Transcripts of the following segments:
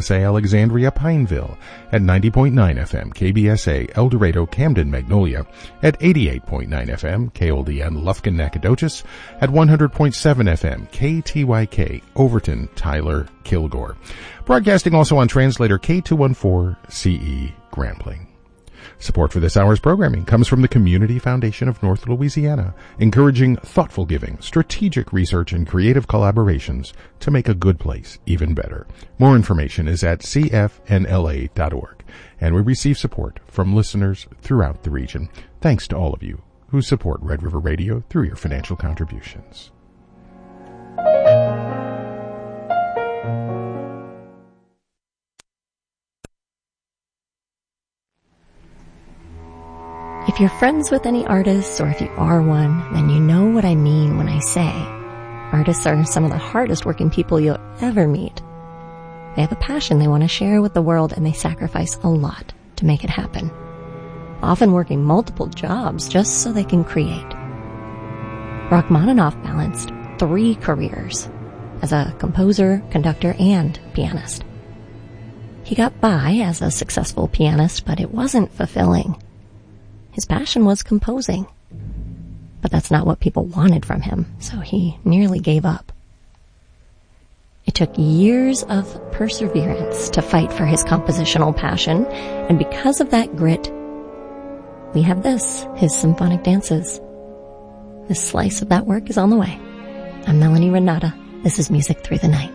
KBSA Alexandria Pineville at 90.9 FM, KBSA El Dorado Camden Magnolia at 88.9 FM, KOLDN Lufkin Nacogdoches at 100.7 FM, KTYK Overton Tyler Kilgore. Broadcasting also on translator K214CE Grambling. Support for this hour's programming comes from the Community Foundation of North Louisiana, encouraging thoughtful giving, strategic research, and creative collaborations to make a good place even better. More information is at cfnla.org, and we receive support from listeners throughout the region. Thanks to all of you who support Red River Radio through your financial contributions. If you're friends with any artists, or if you are one, then you know what I mean when I say artists are some of the hardest working people you'll ever meet. They have a passion they want to share with the world, and they sacrifice a lot to make it happen, often working multiple jobs just so they can create. Rachmaninoff balanced 3 careers as a composer, conductor, and pianist. He got by as a successful pianist, but it wasn't fulfilling. His passion was composing, but that's not what people wanted from him, so he nearly gave up. It took years of perseverance to fight for his compositional passion, and because of that grit, we have this, his symphonic dances. This slice of that work is on the way. I'm Melanie Renata. This is Music Through the Night.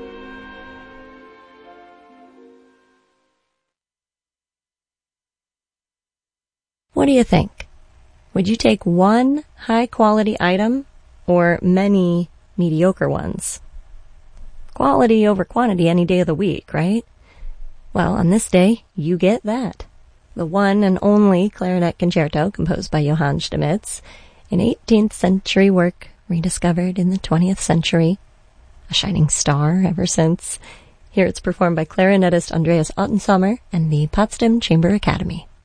What do you think? Would you take one high-quality item or many mediocre ones? Quality over quantity any day of the week, right? Well, on this day, you get that. The one and only clarinet concerto composed by Johann Stamitz, an 18th century work rediscovered in the 20th century, a shining star ever since. Here it's performed by clarinetist Andreas Ottensommer and the Potsdam Chamber Academy.